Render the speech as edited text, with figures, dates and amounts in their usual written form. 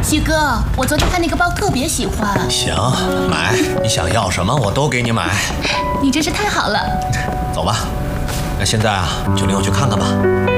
西哥，我昨天看那个包特别喜欢。 行，买，你想要什么我都给你买。 你真是太好了。 走吧，那现在啊，就领我去看看吧。